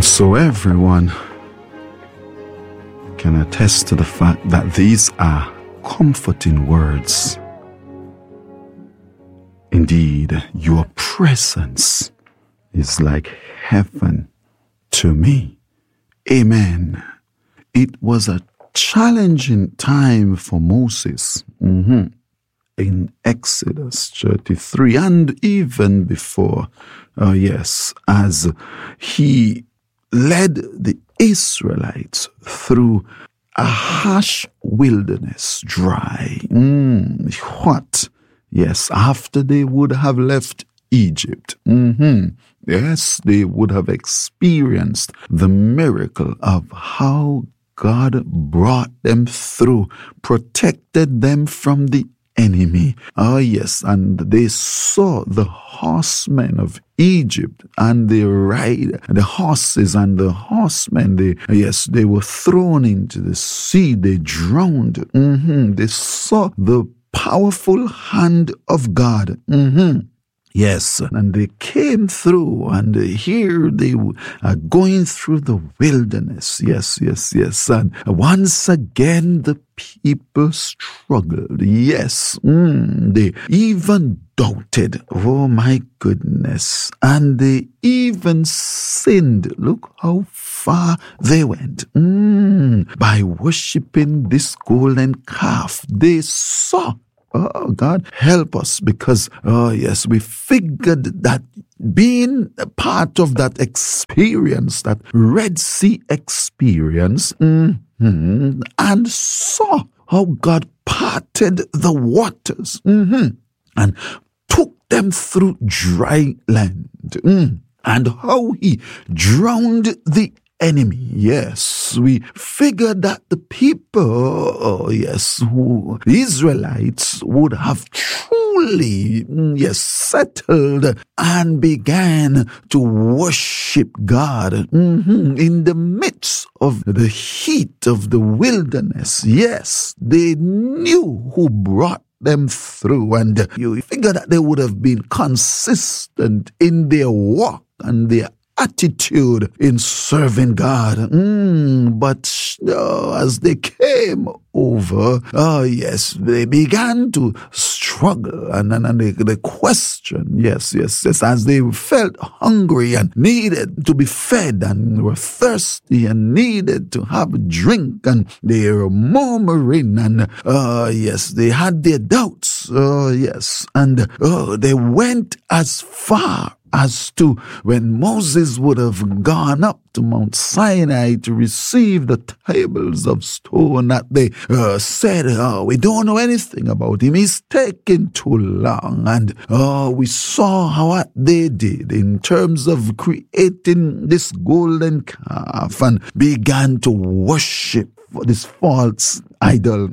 So everyone can attest to the fact that these are comforting words. Indeed, your presence is like heaven to me. Amen. It was a challenging time for Moses in Exodus 33 and even before. As he led the Israelites through a harsh wilderness, dry, hot. Yes, after they would have left Egypt. Yes, they would have experienced the miracle of how God brought them through, protected them from the enemy. And they saw the horsemen of Egypt, and they ride the horses and the horsemen. They were thrown into the sea. They drowned. They saw the powerful hand of God. Yes, and they came through, and here they are going through the wilderness. Yes. And once again, the people struggled. Yes, they even doubted. Oh my goodness. And they even sinned. Look how far they went. By worshiping this golden calf, they saw. Oh, God, help us, because, we figured that being a part of that experience, that Red Sea experience, and saw how God parted the waters, and took them through dry land, and how he drowned the enemy. Yes, we figured that the people, Israelites would have truly, settled and began to worship God in the midst of the heat of the wilderness. Yes, they knew who brought them through, and you figure that they would have been consistent in their walk and their attitude in serving God. But as they came over, they began to struggle and the question, as they felt hungry and needed to be fed and were thirsty and needed to have a drink, and they were murmuring, and they had their doubts, and they went as far as to when Moses would have gone up to Mount Sinai to receive the tables of stone, that they said, we don't know anything about him. He's taking too long. And we saw what they did in terms of creating this golden calf and began to worship this false idol.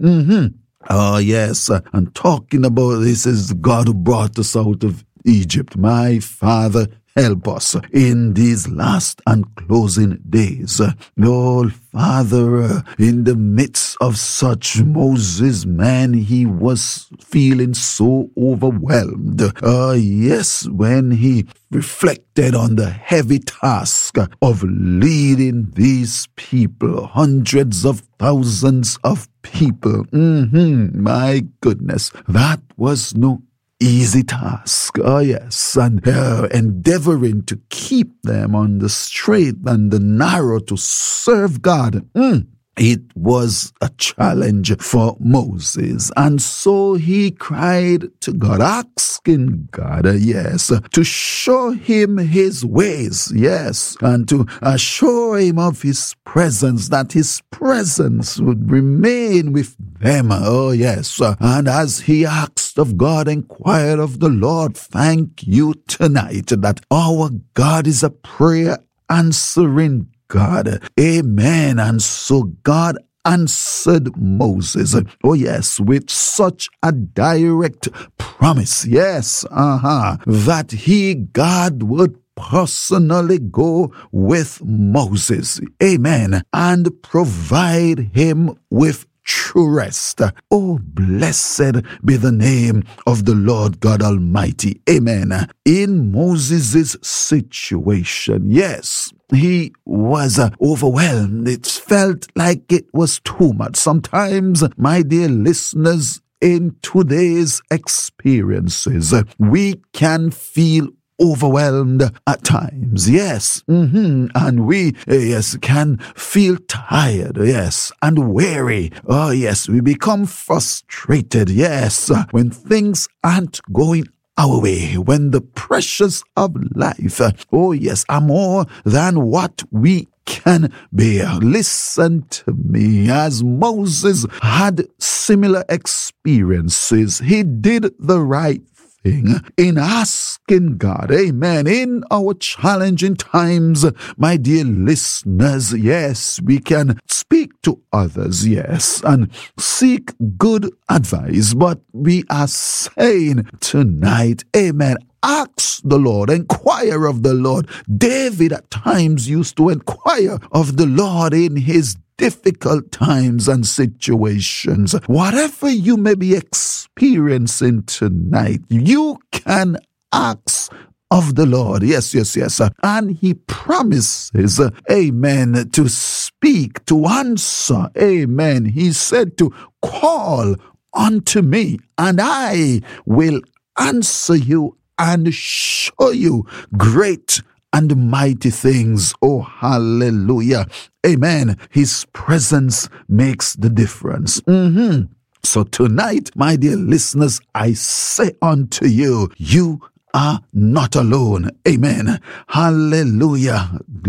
And talking about this is God who brought us out of Egypt. My Father, help us in these last and closing days. Lord Father, in the midst of such, Moses, man, he was feeling so overwhelmed. When he reflected on the heavy task of leading these people, hundreds of thousands of people. My goodness, that was no easy task. And endeavoring to keep them on the straight and the narrow to serve God. It was a challenge for Moses. And so he cried to God, asking God, to show him his ways, and to assure him of his presence, that his presence would remain with them. And as he asked of God, inquired of the Lord, thank you tonight that our God is a prayer answering God. Amen. And so God answered Moses, with such a direct promise, that God would personally go with Moses, and provide him with true rest. Oh, blessed be the name of the Lord God Almighty. Amen. In Moses' situation, he was overwhelmed. It felt like it was too much. Sometimes, my dear listeners, in today's experiences, we can feel overwhelmed at times, yes, and we, can feel tired, yes, and weary, oh yes, we become frustrated, yes, when things aren't going our way, when the pressures of life, oh yes, are more than what we can bear. Listen to me. As Moses had similar experiences, he did the right thing in asking God, amen, in our challenging times, my dear listeners, yes, we can speak to others, yes, and seek good advice, but we are saying tonight, amen, ask the Lord, inquire of the Lord. David at times used to inquire of the Lord in his difficult times and situations. Whatever you may be experiencing tonight, you can ask of the Lord. Yes. And he promises, amen, to speak, to answer. Amen. He said to call unto me, and I will answer you and show you great and mighty things. Oh, hallelujah. Amen. His presence makes the difference. So tonight, my dear listeners, I say unto you, you are not alone. Amen. Hallelujah.